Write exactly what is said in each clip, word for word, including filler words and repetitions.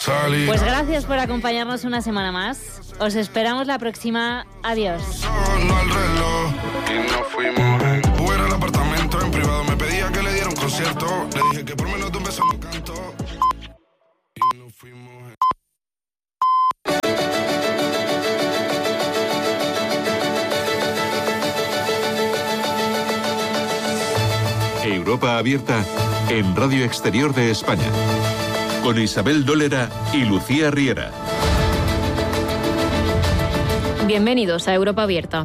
Pues gracias por acompañarnos una semana más. Os esperamos la próxima. Adiós. Europa Abierta en Radio Exterior de España, con Isabel Dólera y Lucía Riera. Bienvenidos a Europa Abierta.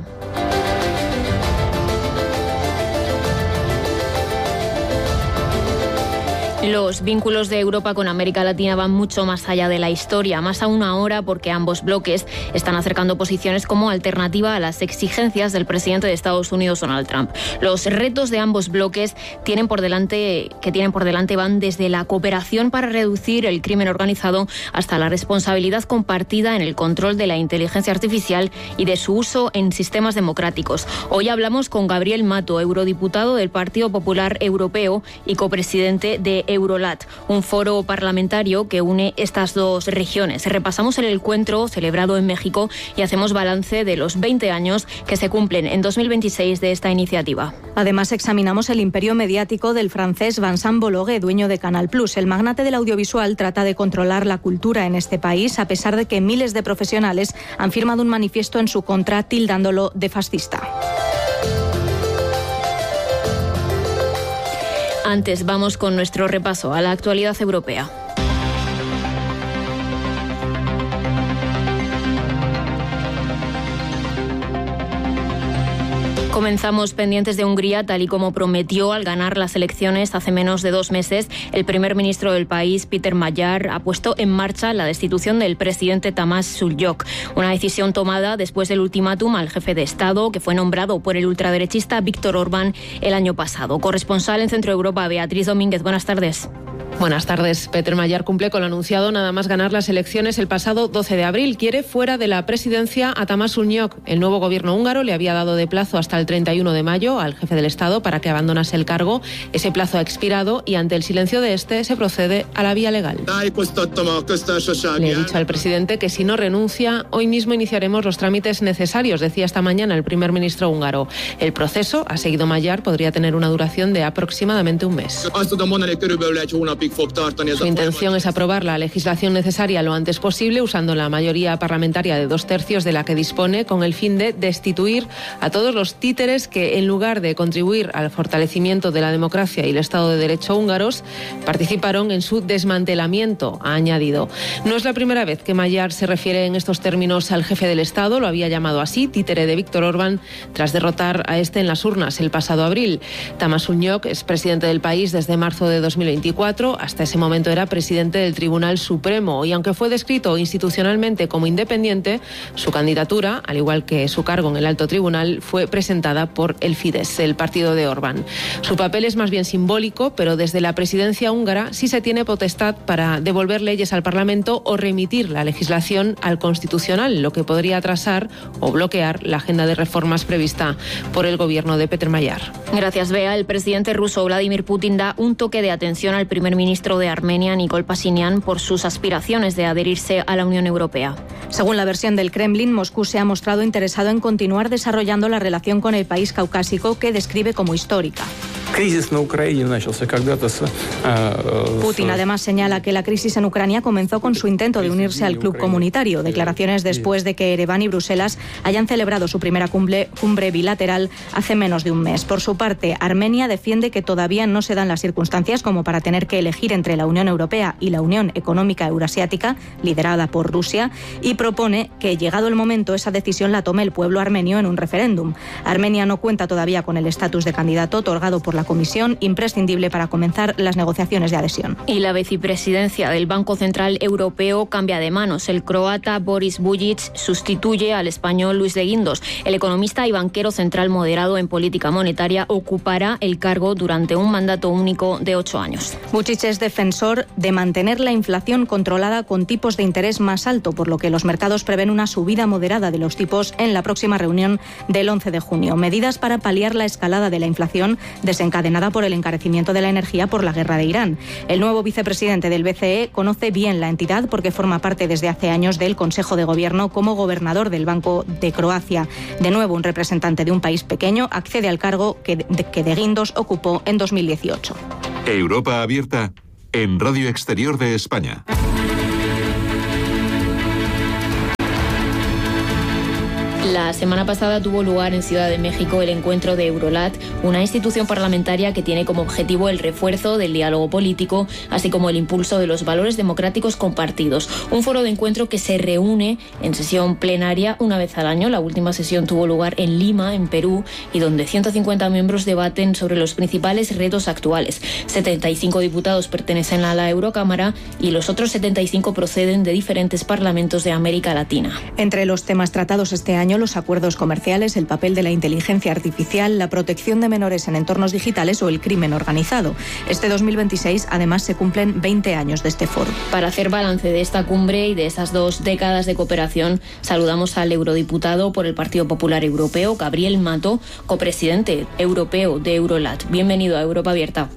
Los vínculos de Europa con América Latina van mucho más allá de la historia, más aún ahora porque ambos bloques están acercando posiciones como alternativa a las exigencias del presidente de Estados Unidos, Donald Trump. Los retos de ambos bloques tienen por delante, que tienen por delante van desde la cooperación para reducir el crimen organizado hasta la responsabilidad compartida en el control de la inteligencia artificial y de su uso en sistemas democráticos. Hoy hablamos con Gabriel Mato, eurodiputado del Partido Popular Europeo y copresidente de Eurolat, un foro parlamentario que une estas dos regiones. Repasamos el encuentro celebrado en México y hacemos balance de los veinte años que se cumplen en dos mil veintiséis de esta iniciativa. Además, examinamos el imperio mediático del francés Vincent Bolloré, dueño de Canal Plus. El magnate del audiovisual trata de controlar la cultura en este país, a pesar de que miles de profesionales han firmado un manifiesto en su contra, tildándolo de fascista. Antes vamos con nuestro repaso a la actualidad europea. Comenzamos pendientes de Hungría, tal y como prometió al ganar las elecciones hace menos de dos meses. El primer ministro del país, Péter Magyar, ha puesto en marcha la destitución del presidente Tamás Sulyok, una decisión tomada después del ultimátum al jefe de Estado, que fue nombrado por el ultraderechista Viktor Orbán el año pasado. Corresponsal en Centro Europa, Beatriz Domínguez, buenas tardes. Buenas tardes. Péter Magyar cumple con lo anunciado nada más ganar las elecciones el pasado doce de abril. Quiere fuera de la presidencia a Tamás Sulyok. El nuevo gobierno húngaro le había dado de plazo hasta el treinta y uno de mayo al jefe del Estado para que abandonase el cargo. Ese plazo ha expirado y ante el silencio de este se procede a la vía legal. Le he dicho al presidente que si no renuncia, hoy mismo iniciaremos los trámites necesarios, decía esta mañana el primer ministro húngaro. El proceso, ha seguido Magyar, podría tener una duración de aproximadamente un mes. Su intención es aprobar la legislación necesaria lo antes posible, usando la mayoría parlamentaria de dos tercios de la que dispone, con el fin de destituir a todos los títeres que, en lugar de contribuir al fortalecimiento de la democracia y el Estado de Derecho húngaros, participaron en su desmantelamiento, ha añadido. No es la primera vez que Magyar se refiere en estos términos al jefe del Estado, lo había llamado así, títere de Viktor Orbán, tras derrotar a este en las urnas el pasado abril. Tamás Sulyok es presidente del país desde marzo de dos mil veinticuatro. Hasta ese momento era presidente del Tribunal Supremo y aunque fue descrito institucionalmente como independiente, su candidatura, al igual que su cargo en el alto tribunal, fue presentada por el Fidesz, el partido de Orbán. Su papel es más bien simbólico, pero desde la presidencia húngara sí se tiene potestad para devolver leyes al Parlamento o remitir la legislación al Constitucional, lo que podría atrasar o bloquear la agenda de reformas prevista por el gobierno de Péter Magyar. Gracias, Bea. El presidente ruso Vladimir Putin da un toque de atención al primer ministro de Armenia, Nikol Pashinyan, por sus aspiraciones de adherirse a la Unión Europea. Según la versión del Kremlin, Moscú se ha mostrado interesado en continuar desarrollando la relación con el país caucásico, que describe como histórica. Putin además señala que la crisis en Ucrania comenzó con su intento de unirse al club comunitario. Declaraciones después de que Ereván y Bruselas hayan celebrado su primera cumbre, cumbre bilateral hace menos de un mes. Por su parte, Armenia defiende que todavía no se dan las circunstancias como para tener que elegir entre la Unión Europea y la Unión Económica Eurasiática, liderada por Rusia, y propone que, llegado el momento, esa decisión la tome el pueblo armenio en un referéndum. Armenia no cuenta todavía con el estatus de candidato otorgado por la Comisión, imprescindible para comenzar las negociaciones de adhesión. Y la vicepresidencia del Banco Central Europeo cambia de manos. El croata Boris Bujic sustituye al español Luis de Guindos. El economista y banquero central moderado en política monetaria ocupará el cargo durante un mandato único de ocho años. Bujic es defensor de mantener la inflación controlada con tipos de interés más alto, por lo que los mercados prevén una subida moderada de los tipos en la próxima reunión del once de junio. Medidas para paliar la escalada de la inflación desencadenadas desencadenada por el encarecimiento de la energía por la guerra de Irán. El nuevo vicepresidente del B C E conoce bien la entidad porque forma parte desde hace años del Consejo de Gobierno como gobernador del Banco de Croacia. De nuevo, un representante de un país pequeño accede al cargo que de, que de Guindos ocupó en dos mil dieciocho. Europa abierta en Radio Exterior de España. La semana pasada tuvo lugar en Ciudad de México el encuentro de Eurolat, una institución parlamentaria que tiene como objetivo el refuerzo del diálogo político, así como el impulso de los valores democráticos compartidos. Un foro de encuentro que se reúne en sesión plenaria una vez al año. La última sesión tuvo lugar en Lima, en Perú, y donde ciento cincuenta miembros debaten sobre los principales retos actuales. setenta y cinco diputados pertenecen a la Eurocámara y los otros setenta y cinco proceden de diferentes parlamentos de América Latina. Entre los temas tratados este año, los acuerdos comerciales, el papel de la inteligencia artificial, la protección de menores en entornos digitales o el crimen organizado. Este dos mil veintiséis, además, se cumplen veinte años de este foro. Para hacer balance de esta cumbre y de esas dos décadas de cooperación, saludamos al eurodiputado por el Partido Popular Europeo, Gabriel Mato, copresidente europeo de Eurolat. Bienvenido a Europa Abierta.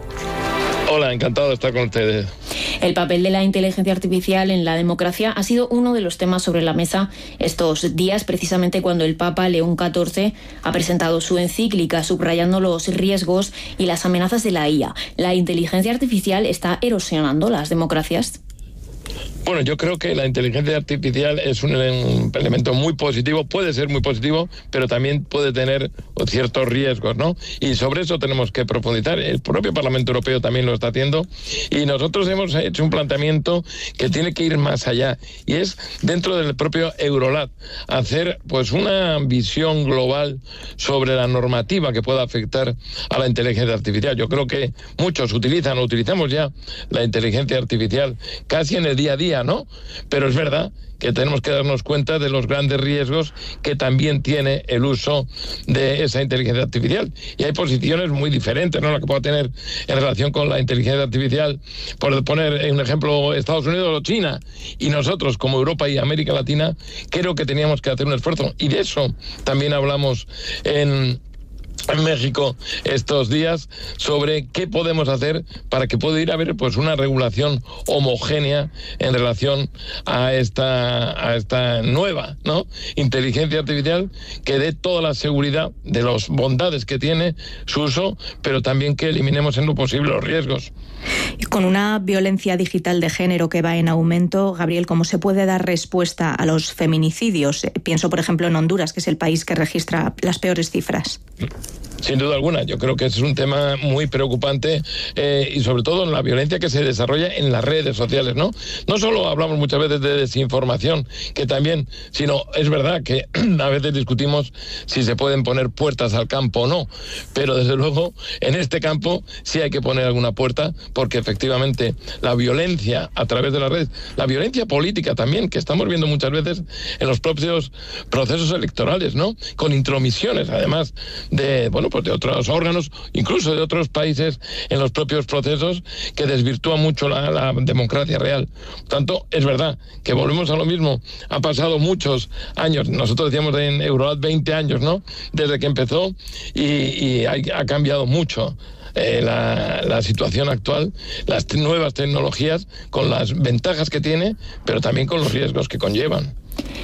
Hola, encantado de estar con ustedes. El papel de la inteligencia artificial en la democracia ha sido uno de los temas sobre la mesa estos días, precisamente cuando el Papa León catorce ha presentado su encíclica subrayando los riesgos y las amenazas de la I A. ¿La inteligencia artificial está erosionando las democracias? Bueno, yo creo que la inteligencia artificial es un elemento muy positivo, puede ser muy positivo, pero también puede tener ciertos riesgos, ¿no? Y sobre eso tenemos que profundizar. El propio Parlamento Europeo también lo está haciendo y nosotros hemos hecho un planteamiento que tiene que ir más allá y es dentro del propio Eurolat hacer pues una visión global sobre la normativa que pueda afectar a la inteligencia artificial. Yo creo que muchos utilizan o utilizamos ya la inteligencia artificial casi en el día a día, ¿no? Pero es verdad que tenemos que darnos cuenta de los grandes riesgos que también tiene el uso de esa inteligencia artificial. Y hay posiciones muy diferentes, ¿no? La que pueda tener en relación con la inteligencia artificial, por poner un ejemplo, Estados Unidos o China. Y nosotros, como Europa y América Latina, creo que teníamos que hacer un esfuerzo. Y de eso también hablamos en... en México estos días sobre qué podemos hacer para que pueda ir a haber pues una regulación homogénea en relación a esta a esta nueva, ¿no? inteligencia artificial que dé toda la seguridad de las bondades que tiene su uso, pero también que eliminemos en lo posible los riesgos. Y con una violencia digital de género que va en aumento, Gabriel, ¿cómo se puede dar respuesta a los feminicidios? Pienso, por ejemplo, en Honduras, que es el país que registra las peores cifras. Sin duda alguna, yo creo que es un tema muy preocupante eh, y sobre todo en la violencia que se desarrolla en las redes sociales, ¿no? No solo hablamos muchas veces de desinformación, que también, sino es verdad que a veces discutimos si se pueden poner puertas al campo o no, pero desde luego en este campo sí hay que poner alguna puerta, porque efectivamente la violencia a través de las redes, la violencia política también, que estamos viendo muchas veces en los propios procesos electorales, ¿no? Con intromisiones, además de, bueno, pues de otros órganos, incluso de otros países en los propios procesos, que desvirtúa mucho la, la democracia real. Por tanto, es verdad que volvemos a lo mismo. Han pasado muchos años, nosotros decíamos en Eurolat veinte años, ¿no? Desde que empezó y, y hay, ha cambiado mucho. Eh, la, la situación actual, las t- nuevas tecnologías, con las ventajas que tiene, pero también con los riesgos que conllevan.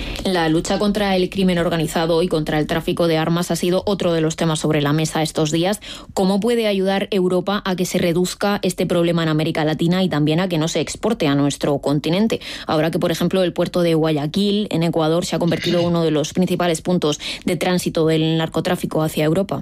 La lucha contra el crimen organizado y contra el tráfico de armas ha sido otro de los temas sobre la mesa estos días. ¿Cómo puede ayudar Europa a que se reduzca este problema en América Latina y también a que no se exporte a nuestro continente? Ahora que, por ejemplo, el puerto de Guayaquil, en Ecuador, se ha convertido en uno de los principales puntos de tránsito del narcotráfico hacia Europa.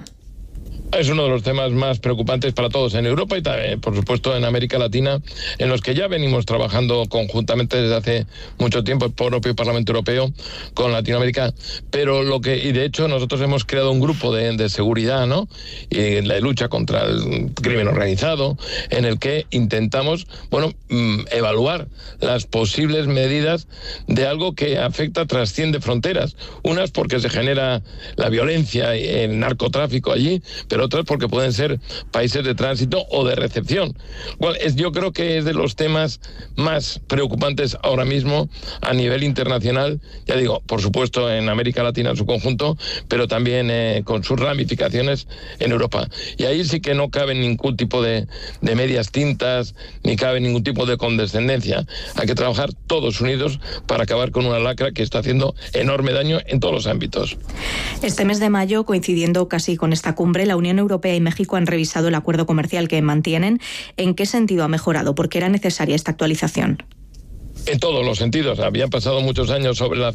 Es uno de los temas más preocupantes para todos en Europa y también, por supuesto, en América Latina, en los que ya venimos trabajando conjuntamente desde hace mucho tiempo, el propio Parlamento Europeo con Latinoamérica, pero lo que, y de hecho nosotros hemos creado un grupo de, de seguridad, ¿no? Y en la lucha contra el crimen organizado, en el que intentamos, bueno, evaluar las posibles medidas de algo que afecta, trasciende fronteras. Unas porque se genera la violencia y el narcotráfico allí, pero pero otras porque pueden ser países de tránsito o de recepción. Bueno, es, yo creo que es de los temas más preocupantes ahora mismo a nivel internacional, ya digo, por supuesto en América Latina en su conjunto, pero también eh, con sus ramificaciones en Europa. Y ahí sí que no cabe ningún tipo de, de medias tintas, ni cabe ningún tipo de condescendencia. Hay que trabajar todos unidos para acabar con una lacra que está haciendo enorme daño en todos los ámbitos. Este mes de mayo, coincidiendo casi con esta cumbre, la Unión Europea y México han revisado el acuerdo comercial que mantienen. ¿En qué sentido ha mejorado? ¿Por qué era necesaria esta actualización? En todos los sentidos. Habían pasado muchos años sobre la